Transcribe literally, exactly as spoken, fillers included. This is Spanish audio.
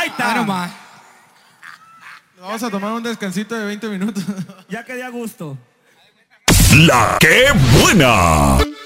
Ahí está. Ah, no más. Vamos a tomar un descansito de veinte minutos. Ya quedé a gusto. La que buena.